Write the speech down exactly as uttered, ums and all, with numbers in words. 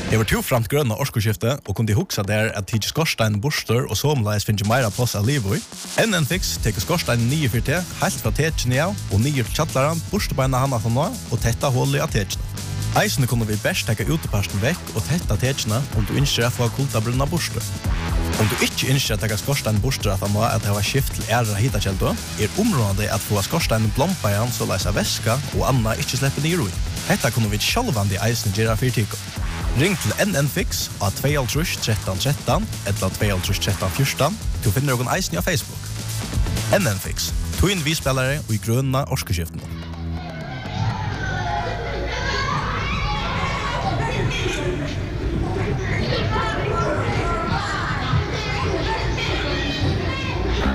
Jeg var to framt grønne årskoskifte, og kunne huksa der at tidsi skorstein borster og somleis finnes meira plass av livet i. N N Fix teker skorstein nye for te, helt fra tekene av, og nye til tjattlaren, borstebeina hana fra nå, og tetta hullet av tekene. Eisene kunne vi best teka uteparsten vekk og tetta tekene om du innskjer å få kulta brunna borster. Om du ikke innskjer å teka skorstein borster at han må at det var skift til æra hitakjeldo, er området at få skorstein blompa igjen så leis av væska og anna ikke slipper nye roi. Hetta kunne vi sjálvandi eisene gjøre for tiko. Ring til N N Fix av två tre tre tre tre eller två tre tre tre fjorton til å finne noen eisen av Facebook. N N Fix, to inn vi spillere og i grønne årskeskiften.